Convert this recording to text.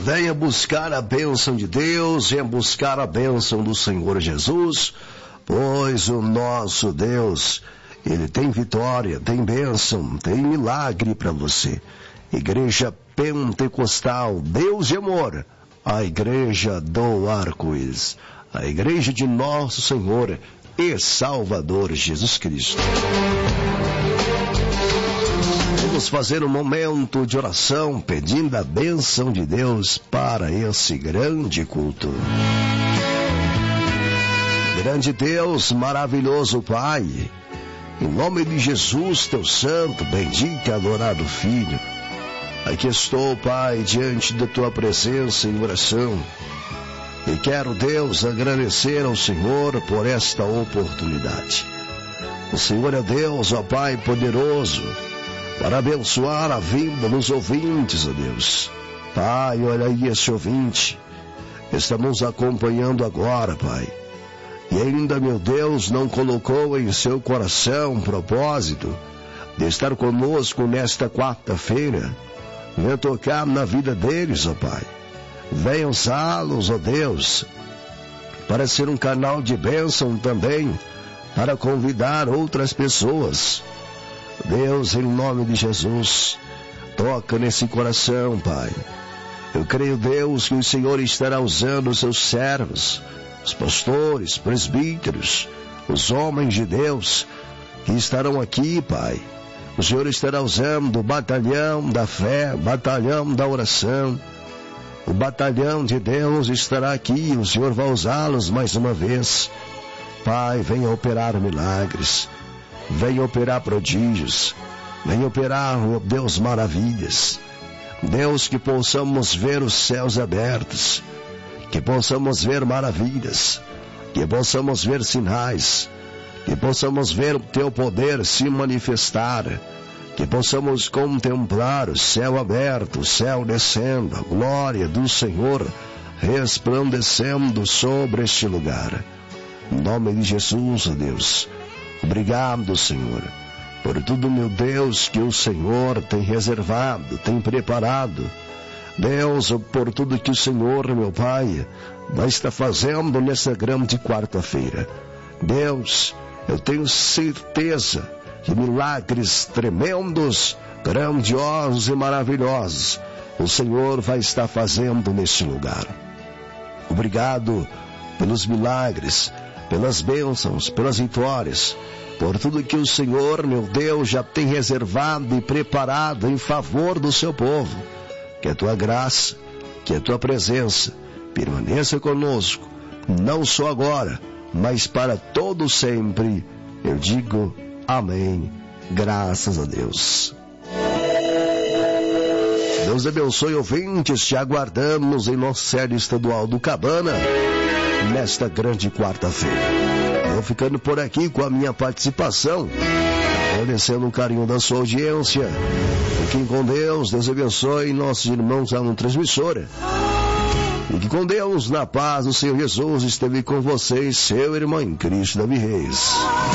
Venha buscar a bênção de Deus, venha buscar a bênção do Senhor Jesus, pois o nosso Deus, Ele tem vitória, tem bênção, tem milagre para você. Igreja Pentecostal, Deus de amor, a Igreja do Arco-Íris, a Igreja de Nosso Senhor e Salvador Jesus Cristo. Vamos fazer um momento de oração pedindo a bênção de Deus para esse grande culto. Grande Deus, maravilhoso Pai, em nome de Jesus, teu santo, bendito e adorado Filho, aqui estou, Pai, diante da tua presença em oração. E quero, Deus, agradecer ao Senhor por esta oportunidade. O Senhor é Deus, ó Pai poderoso, para abençoar a vida dos ouvintes, ó Deus. Pai, olha aí esse ouvinte, estamos acompanhando agora, Pai. E ainda, meu Deus, não colocou em seu coração um propósito de estar conosco nesta quarta-feira. Venha tocar na vida deles, ó Pai. Venha usá-los, ó Deus, para ser um canal de bênção também, para convidar outras pessoas. Deus, em nome de Jesus, toca nesse coração, Pai. Eu creio, Deus, que o Senhor estará usando os seus servos, os pastores, presbíteros, os homens de Deus que estarão aqui, Pai. O Senhor estará usando o batalhão da fé, o batalhão da oração. O batalhão de Deus estará aqui, o Senhor vai usá-los mais uma vez. Pai, venha operar milagres. Venha operar prodígios, venha operar, meu Deus, maravilhas. Deus, que possamos ver os céus abertos, que possamos ver maravilhas, que possamos ver sinais, que possamos ver o teu poder se manifestar, que possamos contemplar o céu aberto, o céu descendo, a glória do Senhor resplandecendo sobre este lugar. Em nome de Jesus, ó Deus. Obrigado, Senhor, por tudo, meu Deus, que o Senhor tem reservado, tem preparado. Deus, por tudo que o Senhor, meu Pai, vai estar fazendo nessa grande quarta-feira. Deus, eu tenho certeza que milagres tremendos, grandiosos e maravilhosos, o Senhor vai estar fazendo neste lugar. Obrigado pelos milagres, pelas bênçãos, pelas vitórias, por tudo que o Senhor, meu Deus, já tem reservado e preparado em favor do seu povo. Que a tua graça, que a tua presença permaneça conosco, não só agora, mas para todo sempre. Eu digo amém, graças a Deus. Deus abençoe, ouvintes, te aguardamos em nossa série estadual do Cabana, nesta grande quarta-feira. Vou ficando por aqui com a minha participação, agradecendo o carinho da sua audiência. Fiquem com Deus, Deus abençoe nossos irmãos lá no transmissora. Fiquem com Deus, na paz do Senhor Jesus esteve com vocês, seu irmão em Cristo, Davi Reis.